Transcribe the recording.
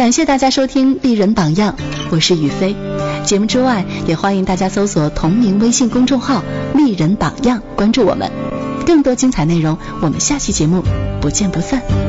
感谢大家收听丽人榜样，我是雨飞。节目之外，也欢迎大家搜索同名微信公众号丽人榜样，关注我们。更多精彩内容，我们下期节目不见不散。